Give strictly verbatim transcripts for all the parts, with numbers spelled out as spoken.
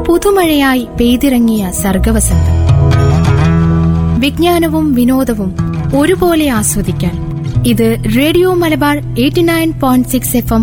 പുതുമഴയായി പെയ്തിറങ്ങിയ സർഗവസന്തം. വിജ്ഞാനവും വിനോദവും ഒരുപോലെ ആസ്വദിക്കാൻ ഇത് radio Malabar eighty nine point six F M.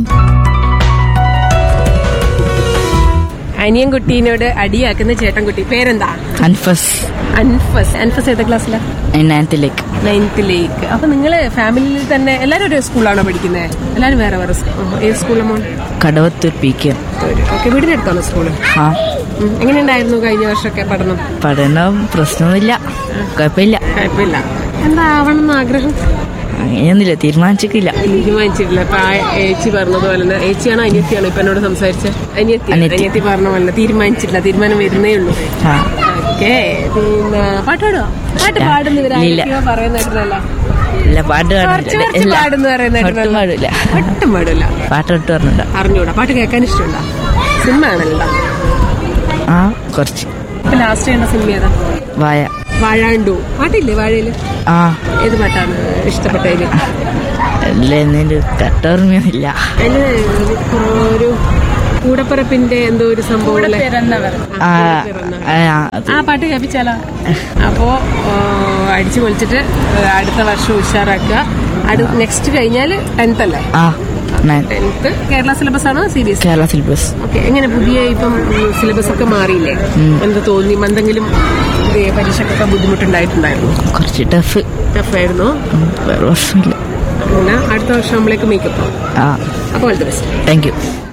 അനിയൻകുട്ടീനോട് അടിയാക്കുന്ന ചേട്ടൻകുട്ടി പേരെന്താ? അൻഫസ്. അൻഫസ്. അൻഫസ് ഏതാ ക്ലാസ്സിലാ? നയൻത്തിലേക്ക്. നയൻത്തിലേക്ക്. അപ്പൊ നിങ്ങള് ഫാമിലിയിൽ തന്നെ എല്ലാരും ഒരു സ്കൂളാണോ പഠിക്കുന്നത്? എല്ലാരും വേറെ വേറെ ഏത് സ്കൂളിലെ മോൻ? Kadavathur P K. Okay, വീടിനടുത്താണോ school? ആ. എങ്ങനെയുണ്ടായിരുന്നു കഴിഞ്ഞ വർഷമൊക്കെ പഠനം? പഠനം പ്രശ്നമൊന്നുമില്ല, കുഴപ്പമില്ല. കുഴപ്പമില്ല. എന്താ ആവണമെന്ന് ആഗ്രഹം? അങ്ങനെയൊന്നുമില്ല, തീരുമാനിച്ചിട്ടില്ല. തീരുമാനിച്ചിട്ടില്ല. ഇപ്പൊ ഏച്ചി പറഞ്ഞതുപോലെ തന്നെ, ഏച്ചിയാണോ അനിയത്തിയാണോ ഇപ്പൊ എന്നോട് സംസാരിച്ചത്? അനിയത്തി. അനിയത്തി പറഞ്ഞ പോലെ തീരുമാനിച്ചിട്ടില്ല, തീരുമാനം വരുന്നേ ഉള്ളൂ. ഓക്കെ. പിന്നെ പാട്ട് പാടുവോ? പാട്ട് പാടുന്നവരായിരിക്കോ പറയുന്നേട്ടനല്ല? ഇല്ല, പാട്ട് പാടുന്ന പറയുന്നേട്ടനല്ല. ഒട്ടും പാടില്ല. പാട്ട് ഒട്ടും പറഞ്ഞില്ല. അറിഞ്ഞൂടാ. പാട്ട് കേൾക്കാൻ ഇഷ്ടമുണ്ടോ? സിനിമ ആണല്ലോ. ആ, കുറച്ച്. ഇപ്പൊ ലാസ്റ്റ് കണ്ട സിനിമ ഏതാ? വാഴ. വാഴാണ്ടു. പാട്ടില്ലേ വാഴയില്? ആ. ഏത് പാട്ടാണ് ഇഷ്ടപ്പെട്ടതില്? അല്ല, എന്നൊരു കട്ടോർമ്മയൊന്നുമില്ല. അതില് ഒരു കൂടപ്പിറപ്പിന്റെ എന്തോ ഒരു സംഭവം. ആ പാട്ട് കേൾപ്പിച്ചാലോ? അപ്പോ അടിച്ചു പൊളിച്ചിട്ട് അടുത്ത വർഷം ഉഷാറാക്കുക. നെക്സ്റ്റ് കഴിഞ്ഞാല് ടെൻത്ത് അല്ലേ? ടെൻത്ത് കേരള സിലബസ് ആണോ C B S? Kerala syllabus. Okay. എങ്ങനെ പുതിയ ഇപ്പം സിലബസ് ഒക്കെ മാറിയില്ലേ? എന്ത് തോന്നി? എന്തെങ്കിലും പരീക്ഷക്കൊക്കെ ബുദ്ധിമുട്ടുണ്ടായിട്ടുണ്ടായിരുന്നു? കുറച്ച് ടഫ് ടഫ് ആയിരുന്നു. വേറെ പ്രശ്നമില്ല. അങ്ങനെ അടുത്ത വർഷം നമ്മളേക്ക് മേക്കപ്പ്. ആ. അപ്പോൾ all the best. Thank you.